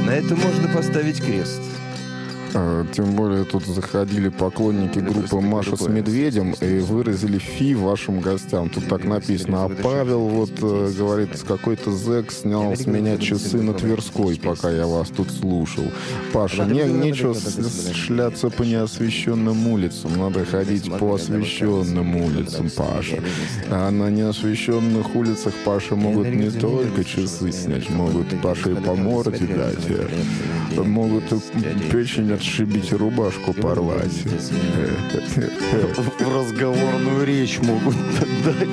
На этом можно поставить крест. Тем более тут заходили поклонники группы «Маша с медведем» и выразили фи вашим гостям. Тут так написано. А Павел вот говорит, какой-то зэк снял с меня часы на Тверской, пока я вас тут слушал. Паша, нечего шляться по неосвещенным улицам. Надо ходить по освещенным улицам, Паша. А на неосвещенных улицах, Паша, могут не только часы снять, могут Паше и по морде дать. Могут печень отшибить и рубашку порвать. В разговорную речь могут дать.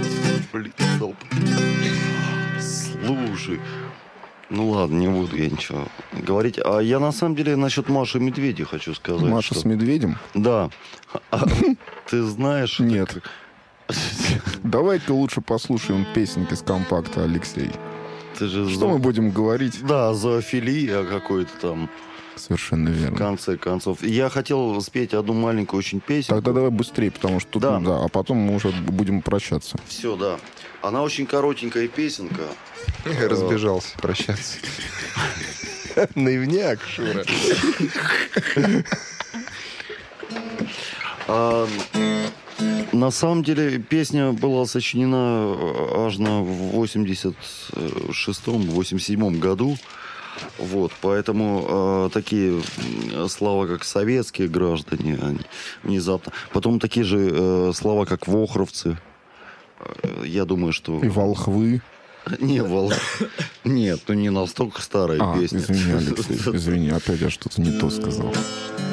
Слушай. Ну ладно, не буду я ничего говорить. А я на самом деле насчет Маши Медведя хочу сказать. Маша с медведем? Да. Ты знаешь... Нет. Давай-ка лучше послушаем песенки с компакта, Алексей. Что мы будем говорить? Да, зоофилия какой-то там. Совершенно верно. В конце концов. Я хотел спеть одну маленькую очень песню. Тогда давай быстрее, потому что тут... Да. Да, а потом мы уже будем прощаться. Все, да. Она очень коротенькая песенка. Разбежался прощаться. Наивняк, Шура. На самом деле песня была сочинена аж на 86-87 году. Вот, поэтому такие слова, как советские граждане, внезапно. Потом такие же слова, как вохровцы. Я думаю, что... И волхвы. Нет, ну не настолько старая песня. Извини, Алексей, извини, опять я что-то не то сказал.